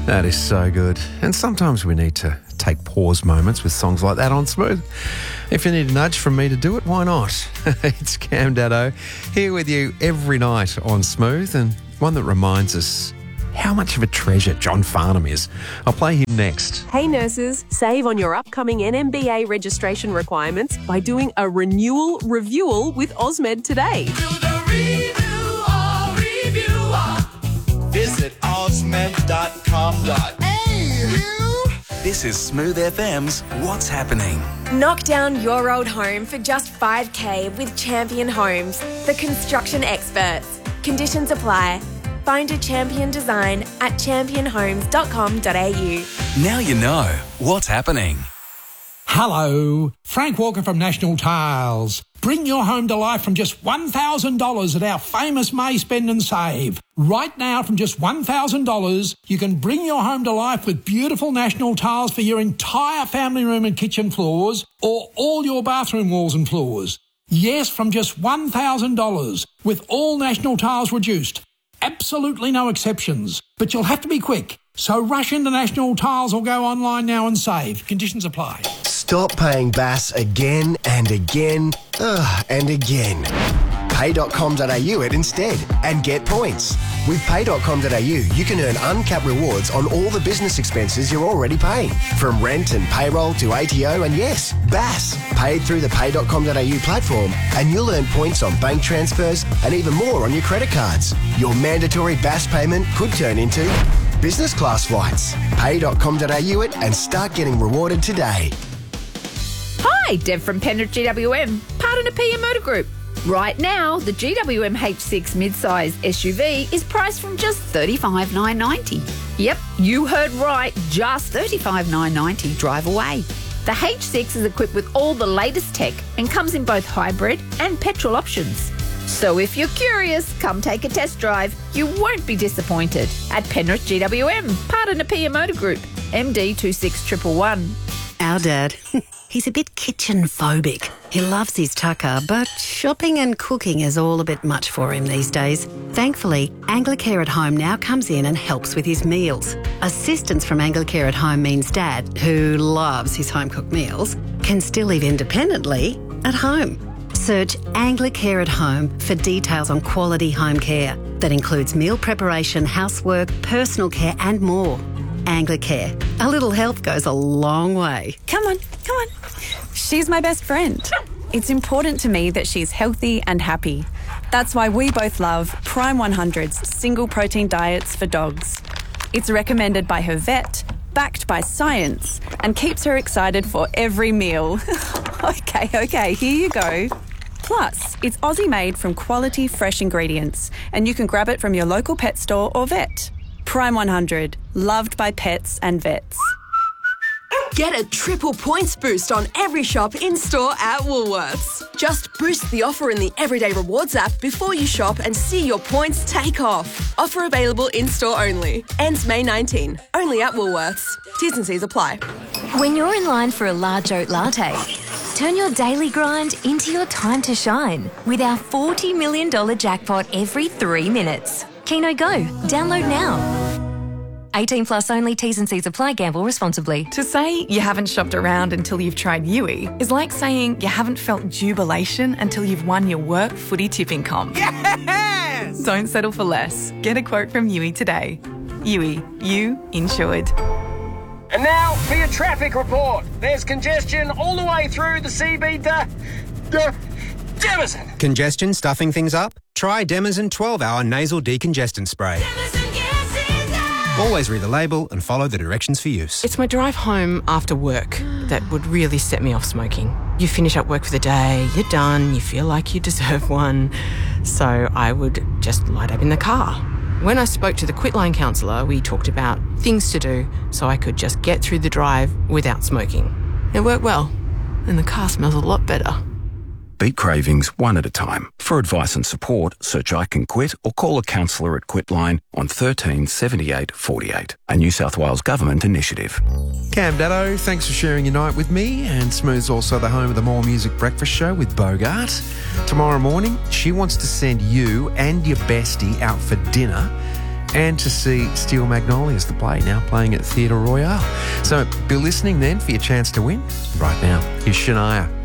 That is so good. And sometimes we need to take pause moments with songs like that on Smooth. If you need a nudge from me to do it, why not? It's Cam Daddo here with you every night on Smooth, and one that reminds us how much of a treasure John Farnham is. I'll play him next. Hey nurses, save on your upcoming NMBA registration requirements by doing a renewal review with Osmed today. Visit osmed.com.au. This is Smooth FM's What's Happening. Knock down your old home for just $5,000 with Champion Homes, the construction experts. Conditions apply. Find a Champion design at championhomes.com.au. Now you know what's happening. Hello, Frank Walker from National Tiles. Bring your home to life from just $1,000 at our famous May Spend and Save. Right now, from just $1,000, you can bring your home to life with beautiful National Tiles for your entire family room and kitchen floors, or all your bathroom walls and floors. Yes, from just $1,000, with all National Tiles reduced. Absolutely no exceptions, but you'll have to be quick. So rush into National Tiles or go online now and save. Conditions apply. Stop paying BAS again and again and again. Pay.com.au it instead and get points. With Pay.com.au, you can earn uncapped rewards on all the business expenses you're already paying. From rent and payroll to ATO and yes, BAS. Paid through the Pay.com.au platform, and you'll earn points on bank transfers and even more on your credit cards. Your mandatory BAS payment could turn into business class flights. Pay.com.au it and start getting rewarded today. Hi, Deb from Penrith GWM, part of the PM Motor Group. Right now, the GWM H6 midsize SUV is priced from just $35,990. Yep, you heard right, just $35,990 drive away. The H6 is equipped with all the latest tech and comes in both hybrid and petrol options. So if you're curious, come take a test drive. You won't be disappointed at Penrith GWM, part of the PM Motor Group, MD 26111. Our dad, he's a bit kitchen phobic. He loves his tucker, but shopping and cooking is all a bit much for him these days. Thankfully, Anglicare at Home now comes in and helps with his meals. Assistance from Anglicare at Home means Dad, who loves his home-cooked meals, can still live independently at home. Search Anglicare at Home for details on quality home care. That includes meal preparation, housework, personal care and more. Anglicare. A little help goes a long way. Come on. She's my best friend. It's important to me that she's healthy and happy. That's why we both love Prime 100's single protein diets for dogs. It's recommended by her vet, backed by science, and keeps her excited for every meal. Okay, here you go. Plus, it's Aussie-made from quality, fresh ingredients, and you can grab it from your local pet store or vet. Prime 100, loved by pets and vets. Get a triple points boost on every shop in-store at Woolworths. Just boost the offer in the Everyday Rewards app before you shop and see your points take off. Offer available in-store only. Ends May 19. Only at Woolworths. T's and C's apply. When you're in line for a large oat latte, turn your daily grind into your time to shine with our $40 million jackpot every 3 minutes. Keno Go. Download now. 18 plus only. T's and C's apply. Gamble responsibly. To say you haven't shopped around until you've tried Yui is like saying you haven't felt jubilation until you've won your work footy tipping comp. Yes! Don't settle for less. Get a quote from Yui today. Yui, you insured. And now for your traffic report. There's congestion all the way through the CB to Demison. Congestion stuffing things up? Try Demison 12-hour nasal decongestant spray. Always read the label and follow the directions for use. It's my drive home after work that would really set me off smoking. You finish up work for the day, you're done, you feel like you deserve one. So I would just light up in the car. When I spoke to the Quitline counsellor, we talked about things to do so I could just get through the drive without smoking. It worked well, and the car smells a lot better. Beat cravings one at a time. For advice and support, search I Can Quit or call a counsellor at Quitline on 13 78 48. A New South Wales Government initiative. Cam Daddo, thanks for sharing your night with me. And Smooth's also the home of the More Music Breakfast Show with Bogart. Tomorrow morning, she wants to send you and your bestie out for dinner. and to see Steel Magnolias, the play, now playing at Theatre Royale. So be listening then for your chance to win. Right now, here's Shania.